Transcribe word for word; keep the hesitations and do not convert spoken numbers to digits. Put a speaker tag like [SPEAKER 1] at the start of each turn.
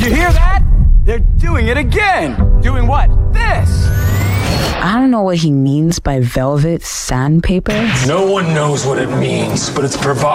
[SPEAKER 1] you hear that? They're doing it again. Doing what? This.
[SPEAKER 2] I don't know what he means by velvet sandpaper.
[SPEAKER 3] No one knows what it means, but it's provided.